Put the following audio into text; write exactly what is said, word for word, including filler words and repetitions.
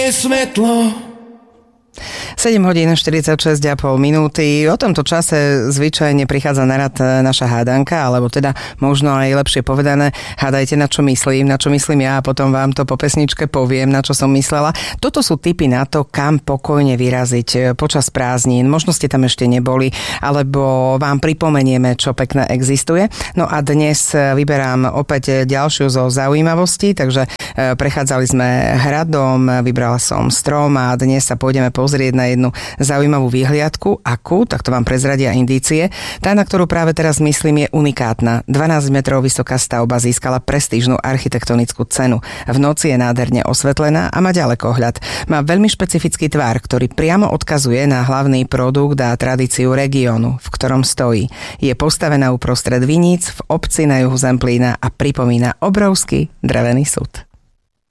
je svetlo. sedem hodín štyridsaťšesť a pol minúty. O tomto čase zvyčajne prichádza na rad naša hádanka, alebo teda možno aj lepšie povedané, hádajte, na čo myslím, na čo myslím ja a potom vám to po pesničke poviem, na čo som myslela. Toto sú tipy na to, kam pokojne vyraziť počas prázdnin. Možno ste tam ešte neboli, alebo vám pripomenieme, čo pekné existuje. No a dnes vyberám opäť ďalšiu zo zaujímavostí, takže prechádzali sme hradom, vybrala som strom a dnes sa pôjdeme pozrieť na jednu zaujímavú výhliadku. Akú? Tak to vám prezradia indície. Tá, na ktorú práve teraz myslím, je unikátna. dvanásť metrov vysoká stavba získala prestížnu architektonickú cenu. V noci je nádherne osvetlená a má ďalekohľad. Má veľmi špecifický tvar, ktorý priamo odkazuje na hlavný produkt a tradíciu regiónu, v ktorom stojí. Je postavená uprostred viníc v obci na juhu Zemplína a pripomína obrovský drevený súd.